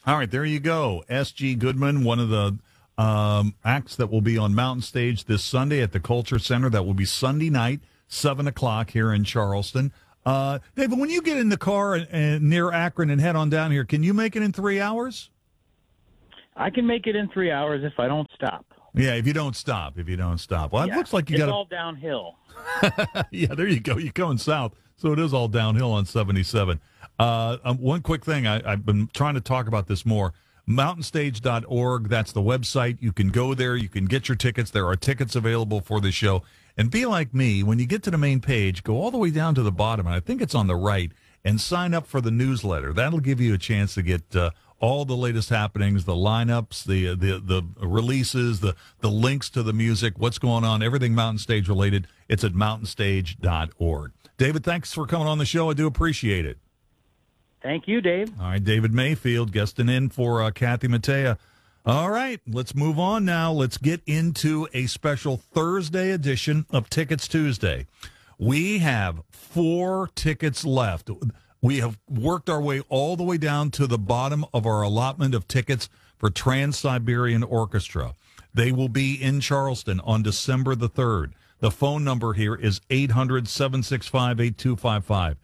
All right, there you go. S.G. Goodman, one of the acts that will be on Mountain Stage this Sunday at the Culture Center. That will be Sunday night, 7 o'clock here in Charleston. David, when you get in the car and near Akron and head on down here, can you make it in 3 hours? I can make it in 3 hours if I don't stop. Yeah, if you don't stop. Well, yeah, it looks like you got all downhill. Yeah, there you go. You're going south, so it is all downhill on 77. One quick thing, I've been trying to talk about this more. Mountainstage.org, that's the website. You can go there. You can get your tickets. There are tickets available for the show. And be like me, when you get to the main page, go all the way down to the bottom, and I think it's on the right, and sign up for the newsletter. That'll give you a chance to get all the latest happenings, the lineups, the releases, the links to the music, what's going on, everything Mountain Stage related. It's at mountainstage.org. David, thanks for coming on the show. I do appreciate it. Thank you, Dave. All right, David Mayfield guesting in for Kathy Mattea. All right, let's move on now. Let's get into a special Thursday edition of Tickets Tuesday. We have 4 tickets left. We have worked our way all the way down to the bottom of our allotment of tickets for Trans-Siberian Orchestra. They will be in Charleston on December the 3rd. The phone number here is 800-765-8255,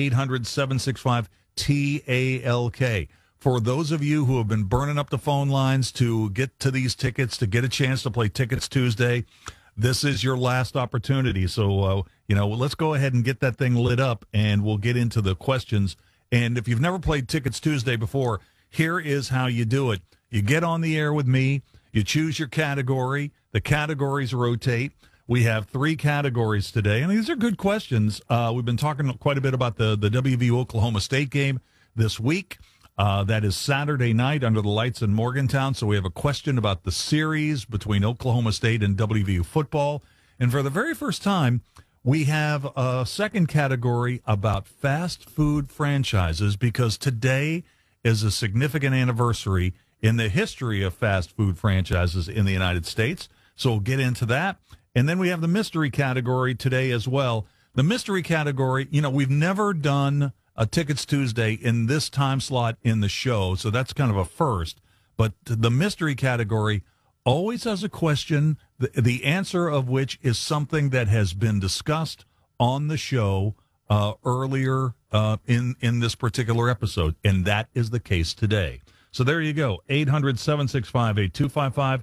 800-765-TALK. For those of you who have been burning up the phone lines to get to these tickets, to get a chance to play Tickets Tuesday, this is your last opportunity. So, let's go ahead and get that thing lit up, and we'll get into the questions. And if you've never played Tickets Tuesday before, here is how you do it. You get on the air with me. You choose your category. The categories rotate. We have 3 categories today, and these are good questions. We've been talking quite a bit about the WVU Oklahoma State game this week. That is Saturday night under the lights in Morgantown. So we have a question about the series between Oklahoma State and WVU football. And for the very first time, we have a second category about fast food franchises, because today is a significant anniversary in the history of fast food franchises in the United States. So we'll get into that. And then we have the mystery category today as well. The mystery category, we've never done a Tickets Tuesday in this time slot in the show, so that's kind of a first. But the mystery category always has a question, the answer of which is something that has been discussed on the show earlier in this particular episode, and that is the case today. So there you go, 800-765-8255,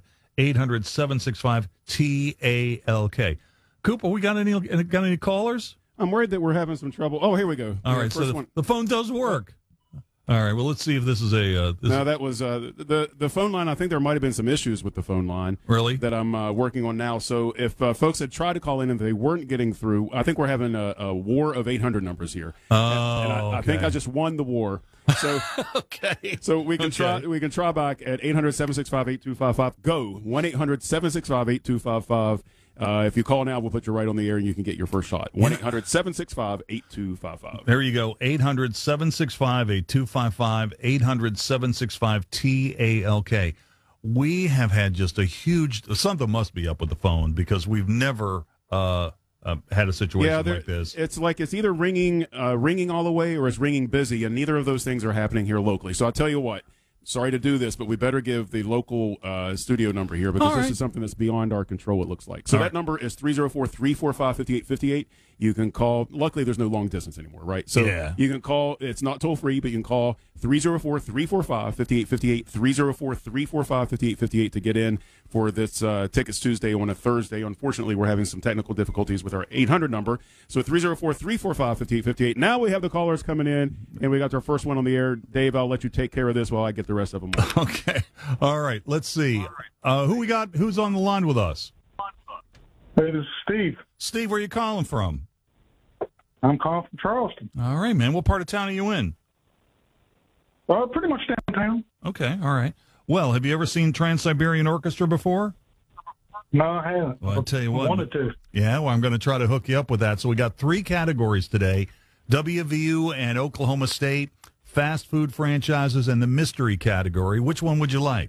800-765-TALK. Cooper, we got any callers? I'm worried that we're having some trouble. Oh, here we go. All right, so the phone does work. All right, well, let's see if this is a... No, that was the phone line. I think there might have been some issues with the phone line. Really? That I'm working on now. So if folks had tried to call in and they weren't getting through, I think we're having a war of 800 numbers here. Oh, and okay. I think I just won the war. So okay. So we can try back at 800-765-8255. Go 1-800-765-8255. If you call now, we'll put you right on the air and you can get your first shot. 1-800-765-8255. There you go. 800-765-8255. 800-765-TALK. We have had just a huge, something must be up with the phone, because we've never had a situation like this. It's like it's either ringing all the way or it's ringing busy, and neither of those things are happening here locally. So I'll tell you what. Sorry to do this, but we better give the local studio number here, because this is something that's beyond our control, it looks like. So that number is 304-345-5858. You can call. Luckily, there's no long distance anymore, right? So you can call. It's not toll-free, but you can call 304-345-5858, 304-345-5858 to get in for this Tickets Tuesday on a Thursday. Unfortunately, we're having some technical difficulties with our 800 number. So 304-345-5858. Now we have the callers coming in, and we got our first one on the air. Dave, I'll let you take care of this while I get the rest of them on. Okay. All right. Let's see. Who we got? Who's on the line with us? Hey, this is Steve. Steve, where are you calling from? I'm calling from Charleston. All right, man. What part of town are you in? Pretty much downtown. Okay. All right. Well, have you ever seen Trans-Siberian Orchestra before? No, I haven't. Well, I'll tell you what. I wanted to. Yeah, well, I'm going to try to hook you up with that. So we got 3 categories today: WVU and Oklahoma State, fast food franchises, and the mystery category. Which one would you like?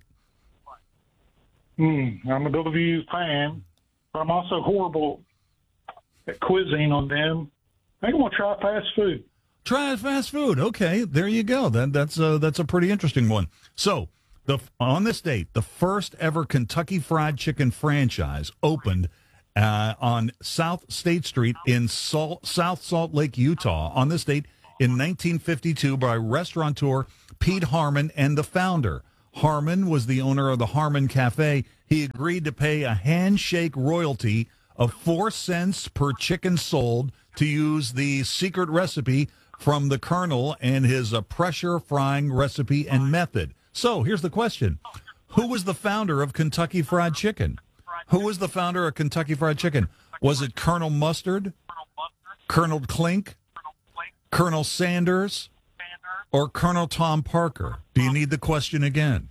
I'm a WVU fan, but I'm also horrible at quizzing on them. I think I'm going to try fast food. Try fast food. Okay, there you go. That's a pretty interesting one. So, on this date, the first ever Kentucky Fried Chicken franchise opened on South State Street in South Salt Lake, Utah. On this date in 1952 by restaurateur Pete Harmon and the founder. Harmon was the owner of the Harmon Cafe. He agreed to pay a handshake royalty of 4 cents per chicken sold to use the secret recipe from the Colonel and his pressure frying recipe and method. So here's the question. Who was the founder of Kentucky Fried Chicken? Who was the founder of Kentucky Fried Chicken? Was it Colonel Mustard, Colonel Klink, Colonel Sanders, or Colonel Tom Parker? Do you need the question again?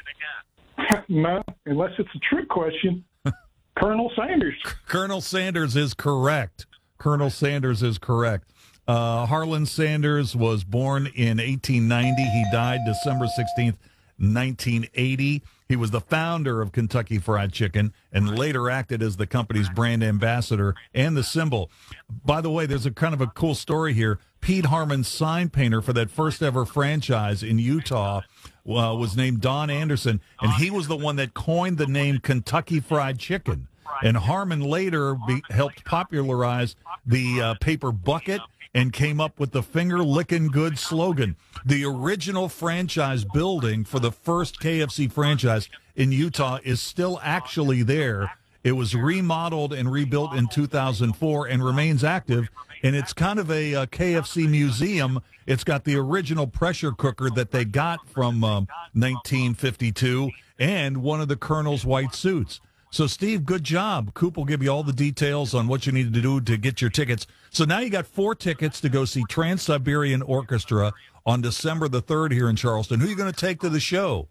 No, unless it's a trick question. Colonel Sanders. Colonel Sanders is correct. Colonel Sanders is correct. Harlan Sanders was born in 1890. He died December 16th, 1980. He was the founder of Kentucky Fried Chicken and later acted as the company's brand ambassador and the symbol. By the way, there's a kind of a cool story here. Pete Harmon's sign painter for that first ever franchise in Utah was named Don Anderson, and he was the one that coined the name Kentucky Fried Chicken. And Harmon later helped popularize the paper bucket and came up with the finger licking good slogan. The original franchise building for the first KFC franchise in Utah is still actually there. It was remodeled and rebuilt in 2004 and remains active. And it's kind of a KFC museum. It's got the original pressure cooker that they got from 1952 and one of the Colonel's white suits. So, Steve, good job. Coop will give you all the details on what you need to do to get your tickets. So now you got 4 tickets to go see Trans-Siberian Orchestra on December the 3rd here in Charleston. Who are you going to take to the show?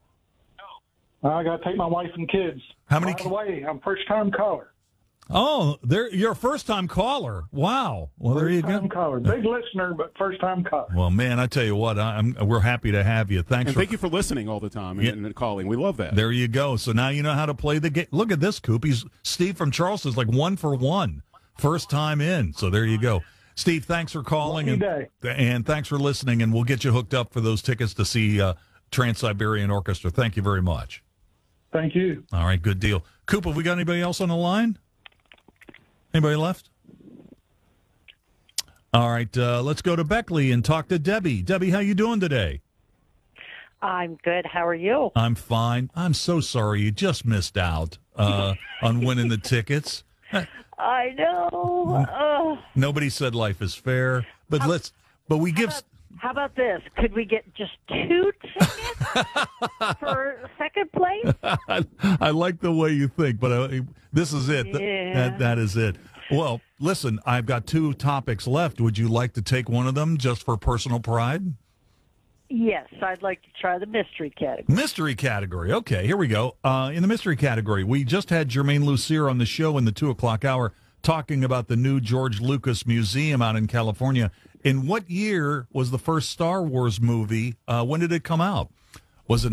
I got to take my wife and kids. How many? By the way, I'm first-time caller. Oh, you're a first-time caller. Wow. Well, there you go. First-time caller. Big listener, but first-time caller. Well, man, I tell you what, we're happy to have you. Thank you for listening all the time and calling. We love that. There you go. So now you know how to play the game. Look at this, Coop. Steve from Charleston is like 1 for 1. First time in. So there you go. Steve, thanks for calling. And thanks for listening, and we'll get you hooked up for those tickets to see Trans-Siberian Orchestra. Thank you very much. Thank you. All right, good deal. Coop, have we got anybody else on the line? Anybody left? All right, let's go to Beckley and talk to Debbie. Debbie, how you doing today? I'm good. How are you? I'm fine. I'm so sorry you just missed out on winning the tickets. I know. Nobody said life is fair, but How about this? Could we get just 2 tickets for second place? I like the way you think, but this is it. Yeah. That is it. Well, listen, I've got 2 topics left. Would you like to take one of them just for personal pride? Yes, I'd like to try the mystery category. Mystery category. Okay, here we go. In the mystery category, we just had Jermaine Lucier on the show in the 2 o'clock hour talking about the new George Lucas Museum out in California. In what year was the first Star Wars movie? When did it come out? Was it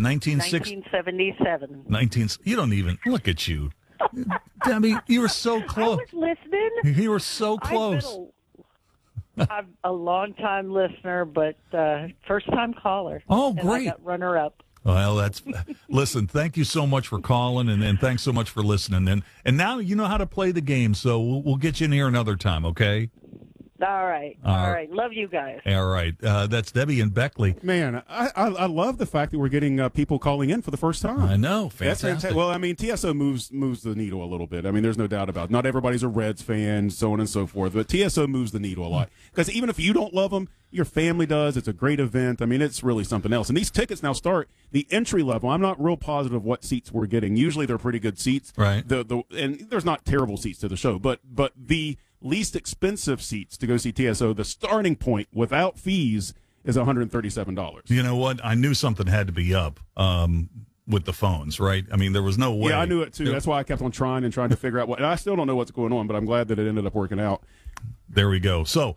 1977? You don't even look at you, Debbie. You were so close. I was listening. You were so close. I'm a long-time listener, but first-time caller. Oh, and great! I got runner-up. Well, listen. Thank you so much for calling, and thanks so much for listening. And now you know how to play the game, so we'll get you in here another time, okay? All right. Love you guys. All right. That's Debbie and Beckley. Man, I love the fact that we're getting people calling in for the first time. I know. Fantastic. Well, I mean, TSO moves the needle a little bit. I mean, there's no doubt about it. Not everybody's a Reds fan, so on and so forth, but TSO moves the needle a lot. Because even if you don't love them, your family does. It's a great event. I mean, it's really something else. And these tickets now start the entry level. I'm not real positive what seats we're getting. Usually they're pretty good seats. Right. And there's not terrible seats to the show, but the least expensive seats to go see TSO, the starting point without fees is $137. You know what? I knew something had to be up with the phones, right? I mean, there was no way. Yeah, I knew it too. That's why I kept on trying to figure out what. And I still don't know what's going on, but I'm glad that it ended up working out. There we go. So,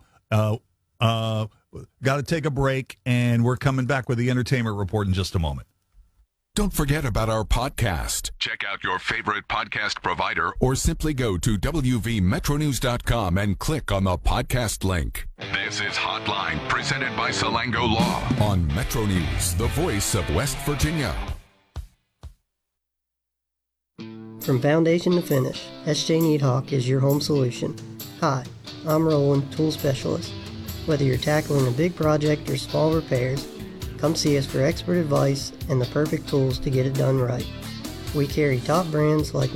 got to take a break, and we're coming back with the entertainment report in just a moment. Don't forget about our podcast. Check out your favorite podcast provider or simply go to wvmetronews.com and click on the podcast link. This is Hotline, presented by Salango Law on Metro News, the voice of West Virginia. From foundation to finish, SJ Needhawk is your home solution. Hi, I'm Roland, tool specialist. Whether you're tackling a big project or small repairs, come see us for expert advice and the perfect tools to get it done right. We carry top brands like